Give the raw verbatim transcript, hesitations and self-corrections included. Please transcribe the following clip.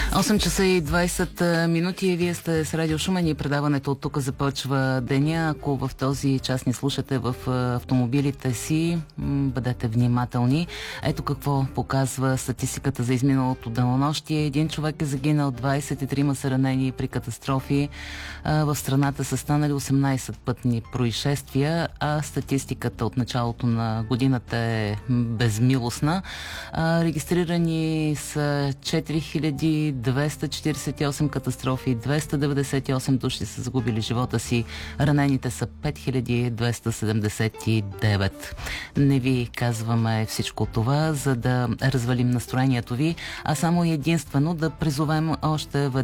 осем часа и двайсет минути и вие сте с Радио Шумен и предаването от тук започва деня. Ако в този час ни слушате в автомобилите си, бъдете внимателни. Ето какво показва статистиката за изминалото денонощие. Един човек е загинал, двайсет и трима са ранени при катастрофи. В страната са станали осемнайсет пътни происшествия, а статистиката от началото на годината е безмилостна. Регистрирани са четири хиляди двеста четирийсет и осем катастрофи, двеста деветдесет и осем души са загубили живота си, ранените са пет хиляди двеста седемдесет и девет. Не ви казваме всичко това, за да развалим настроението ви, а само единствено да призовем още веднъж